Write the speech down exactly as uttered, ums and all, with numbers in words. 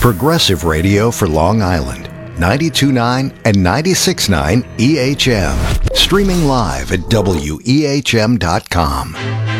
Progressive Radio for Long Island, ninety-two point nine and ninety-six point nine E H M. Streaming live at W E H M dot com.